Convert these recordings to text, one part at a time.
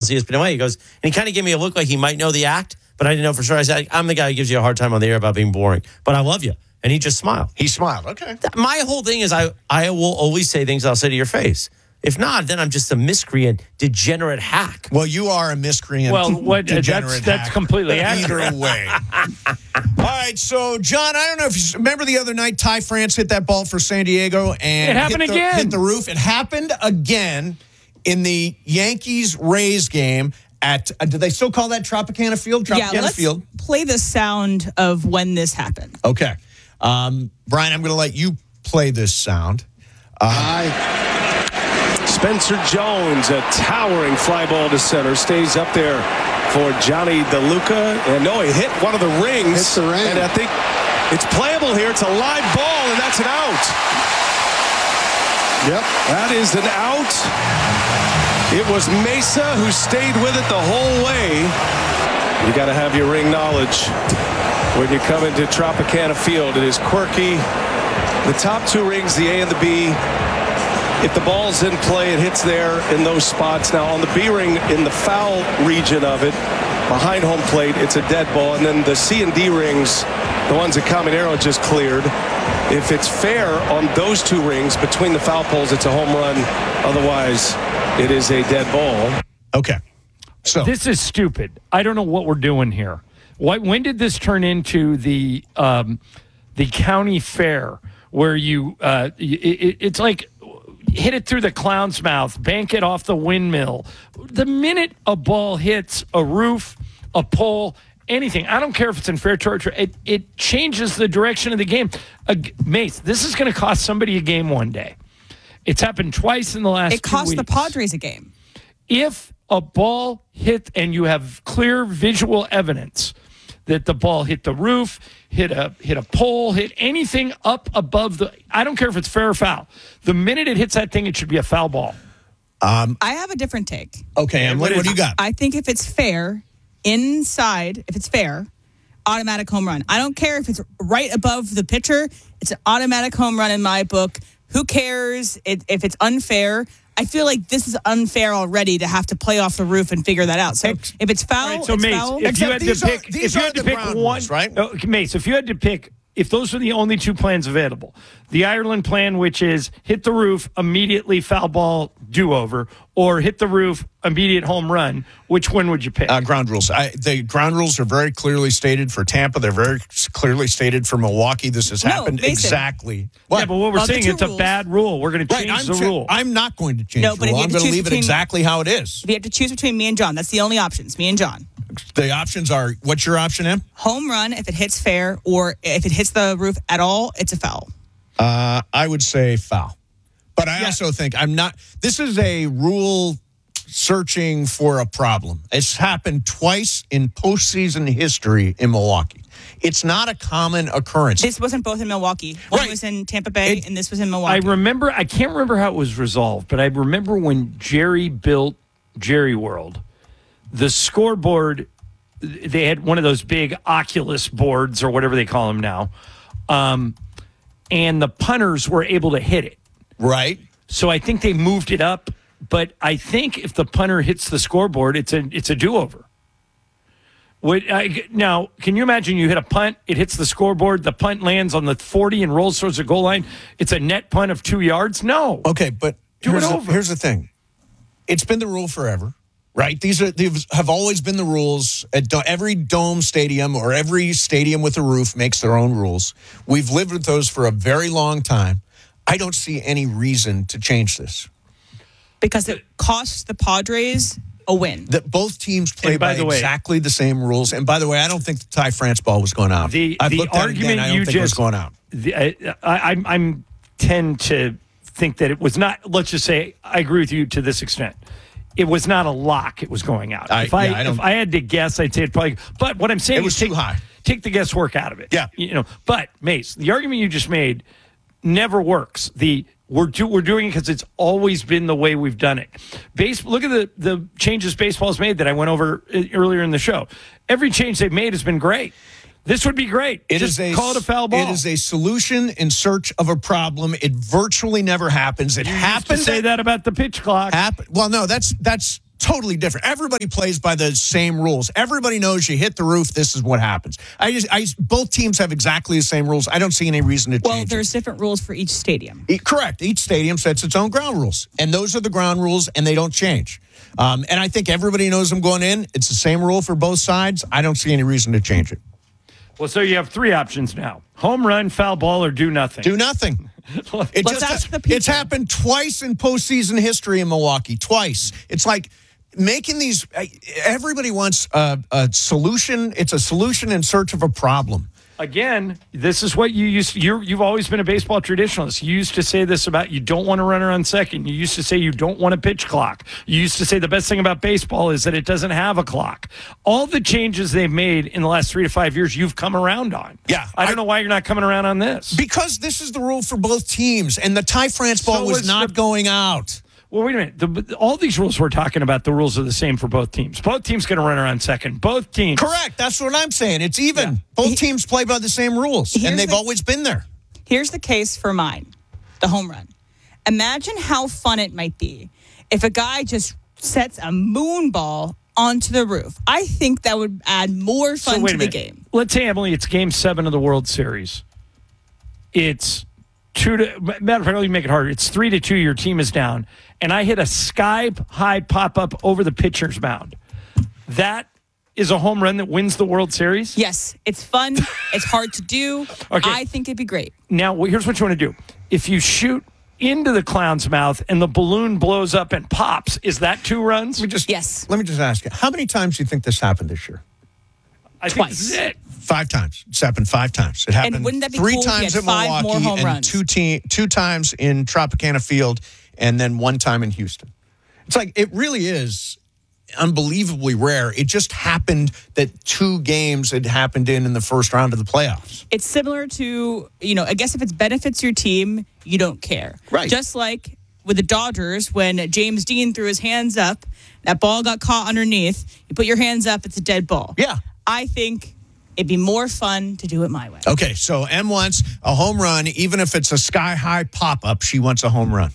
ESPN. He goes, and he kind of gave me a look like he might know the act, but I didn't know for sure. I said, I'm the guy who gives you a hard time on the air about being boring, but I love you. And he just smiled. He smiled. Okay. My whole thing is I will always say things I'll say to your face. If not, then I'm just a miscreant, degenerate hack. Well, you are a miscreant. Well, degenerate that's hack. completely accurate. Either way. All right, so, John, I don't know if you remember the other night, Ty France hit that ball for San Diego. And it happened again. Hit the roof. It happened again in the Yankees-Rays game at, do they still call that Tropicana Field? Let's play the sound of when this happened. Okay. Brian, I'm going to let you play this sound. Spencer Jones, a towering fly ball to center, stays up there for Johnny DeLuca. And no, he hit one of the rings. Hits the ring. And I think it's playable here. It's a live ball, and that's an out. Yep. That is an out. It was Mesa who stayed with it the whole way. You got to have your ring knowledge when you come into Tropicana Field. It is quirky. The top two rings, the A and the B. If the ball's in play, it hits there in those spots. Now, on the B ring, in the foul region of it, behind home plate, it's a dead ball. And then the C and D rings, the ones that Caminero just cleared, if it's fair on those two rings between the foul poles, it's a home run. Otherwise, it is a dead ball. Okay. So this is stupid. I don't know what we're doing here. When did this turn into the county fair where you it's like hit it through the clown's mouth, bank it off the windmill? The minute a ball hits a roof, a pole, anything, I don't care if it's in fair territory, it changes the direction of the game. Mace, this is going to cost somebody a game one day. It's happened twice in the last 2 weeks. It cost the Padres a game. If a ball hit and you have clear visual evidence that the ball hit the roof, hit a pole, hit anything up above the, I don't care if it's fair or foul. The minute it hits that thing, it should be a foul ball. I have a different take. Okay, and what do you got? I think if it's fair, inside, if it's fair, automatic home run. I don't care if it's right above the pitcher. It's an automatic home run in my book. Who cares if it's unfair? I feel like this is unfair already to have to play off the roof and figure that out. So if it's foul, right, so it's Mace, foul. if you had to pick one, rules, right? Mace, if you had to pick, if those were the only two plans available, the Ireland plan, which is hit the roof, immediately foul ball, do-over, or hit the roof, immediate home run, which one would you pick? Ground rules. The ground rules are very clearly stated for Tampa. They're very clearly stated for Milwaukee. This has happened exactly. Yeah, but what we're saying, it's a bad rule. We're going to change the rule. I'm not going to change the rule. I'm going to leave it exactly how it is. If you have to choose between me and John, that's the only options, me and John. The options are, what's your option, Em? Home run if it hits fair, or if it hits the roof at all, it's a foul. I would say foul. But I also think this is a rule searching for a problem. It's happened twice in postseason history in Milwaukee. It's not a common occurrence. This wasn't both in Milwaukee. One was in Tampa Bay, and this was in Milwaukee. I can't remember how it was resolved, but I remember when Jerry built Jerry World, the scoreboard, they had one of those big Oculus boards or whatever they call them now, and the punters were able to hit it. Right. So I think they moved it up, but I think if the punter hits the scoreboard, it's a do-over. Now, can you imagine you hit a punt, it hits the scoreboard, the punt lands on the 40 and rolls towards the goal line, it's a net punt of 2 yards? No. Okay, but here's the thing. It's been the rule forever. Right? These have always been the rules. Every dome stadium or every stadium with a roof makes their own rules. We've lived with those for a very long time. I don't see any reason to change this. Because it costs the Padres a win. That both teams play by exactly the same rules. And by the way, I don't think the Ty France ball was going out. I've looked at it again. I don't think it was going out. I tend to think that it was not. Let's just say I agree with you to this extent. It was not a lock. It was going out. If I had to guess, I'd say it probably. But what I'm saying is too high. Take the guesswork out of it. Yeah. But Mace, the argument you just made never works. We're doing it because it's always been the way we've done it. Look at the changes baseball's made that I went over earlier in the show. Every change they've made has been great. This would be great. Call it a foul ball. It is a solution in search of a problem. It virtually never happens. It happens. Say that about the pitch clock. Well, no, that's totally different. Everybody plays by the same rules. Everybody knows you hit the roof, this is what happens. Both teams have exactly the same rules. I don't see any reason to change Well, there's different rules for each stadium. Correct. Each stadium sets its own ground rules, and those are the ground rules, and they don't change. And I think everybody knows them going in. It's the same rule for both sides. I don't see any reason to change it. Well, so you have 3 options now: home run, foul ball, or do nothing. Do nothing. Let's ask the people. It's happened twice in postseason history in Milwaukee. Twice. It's like making these. Everybody wants a solution. It's a solution in search of a problem. Again, this is what you used. You've always been a baseball traditionalist. You used to say this about you don't want a runner on second. You used to say you don't want a pitch clock. You used to say the best thing about baseball is that it doesn't have a clock. All the changes they've made in the last 3 to 5 years, you've come around on. Yeah, I don't know why you're not coming around on this. Because this is the rule for both teams, and the Ty France ball was not going out. Well, wait a minute. All these rules we're talking about, the rules are the same for both teams. Both teams going to run around second. Both teams. Correct. That's what I'm saying. It's even. Yeah. Both teams play by the same rules, and they've always been there. Here's the case for mine, the home run. Imagine how fun it might be if a guy just sets a moon ball onto the roof. I think that would add more fun to the game. Let's say, Emily, it's Game 7 of the World Series. It's matter of fact, let me make it harder. It's 3-2. Your team is down, and I hit a sky-high pop-up over the pitcher's mound. That is a home run that wins the World Series? Yes. It's fun. It's hard to do. Okay. I think it'd be great. Now, here's what you want to do. If you shoot into the clown's mouth and the balloon blows up and pops, is that 2 runs? Yes. Let me just ask you, how many times do you think this happened this year? I think this is it. 5 times. It's happened 5 times. It happened and wouldn't that be 3 cool times if you had at 5 Milwaukee more home runs? and 2 times in Tropicana Field, and then 1 time in Houston. It's like, it really is unbelievably rare. It just happened that 2 games had happened in the first round of the playoffs. It's similar to, I guess if it benefits your team, you don't care. Right. Just like with the Dodgers, when James Dean threw his hands up, that ball got caught underneath. You put your hands up, it's a dead ball. Yeah. I think it'd be more fun to do it my way. Okay, so Em wants a home run, even if it's a sky-high pop-up. She wants a home run.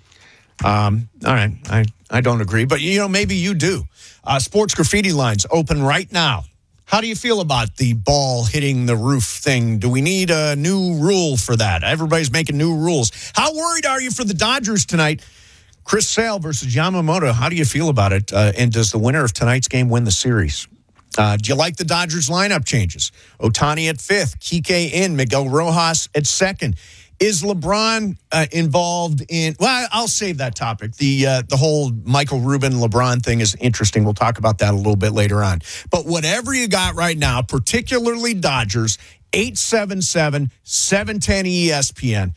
All right, I don't agree, but maybe you do. Sports graffiti lines open right now. How do you feel about the ball hitting the roof thing? Do we need a new rule for that? Everybody's making new rules. How worried are you for the Dodgers tonight? Chris Sale versus Yamamoto. How do you feel about it? And does the winner of tonight's game win the series? Do you like the Dodgers lineup changes? Ohtani at 5th, Kike in, Miguel Rojas at 2nd. Is LeBron involved in? Well, I'll save that topic. The whole Michael Rubin LeBron thing is interesting. We'll talk about that a little bit later on. But whatever you got right now, particularly Dodgers, 877-710-ESPN.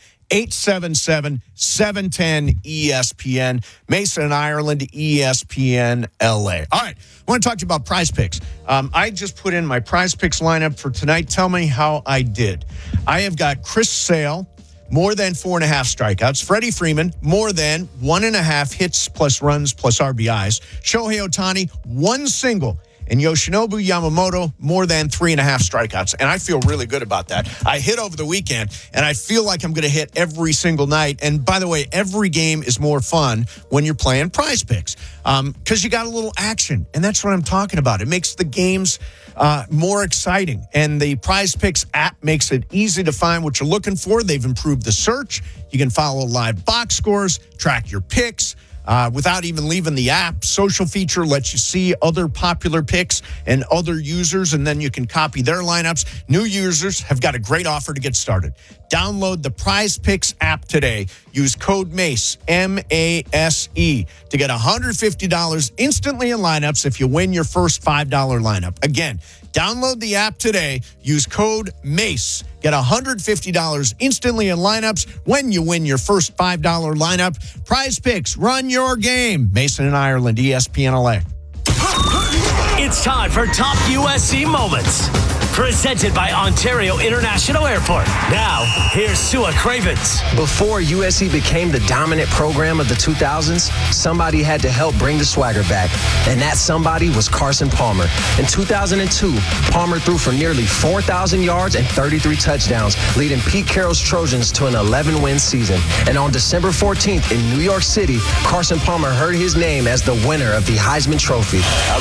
877-710-ESPN. Mason and Ireland, ESPN LA. All right, I want to talk to you about Prize Picks. I just put in my Prize Picks lineup for tonight. Tell me how I did. I have got Chris Sale, more than 4.5 strikeouts. Freddie Freeman, more than 1.5 hits plus runs plus RBIs. Shohei Ohtani, 1 single. And Yoshinobu Yamamoto, more than 3.5 strikeouts. And I feel really good about that. I hit over the weekend, and I feel like I'm going to hit every single night. And by the way, every game is more fun when you're playing Prize Picks because you got a little action. And that's what I'm talking about. It makes the games more exciting. And the Prize Picks app makes it easy to find what you're looking for. They've improved the search. You can follow live box scores, track your picks. Without even leaving the app. Social feature lets you see other popular picks and other users, and then you can copy their lineups. New users have got a great offer to get started. Download the Prize Picks app today. Use code MACE, M-A-S-E, to get $150 instantly in lineups if you win your first $5 lineup. Again, download the app today. Use code MACE. Get $150 instantly in lineups when you win your first $5 lineup. Prize Picks, run your game. Mason and Ireland, ESPN LA. It's It's time for Top USC Moments. Presented by Ontario International Airport. Now, here's Sua Cravens. Before USC became the dominant program of the 2000s, somebody had to help bring the swagger back. And that somebody was Carson Palmer. In 2002, Palmer threw for nearly 4,000 yards and 33 touchdowns, leading Pete Carroll's Trojans to an 11-win season. And on December 14th in New York City, Carson Palmer heard his name as the winner of the Heisman Trophy.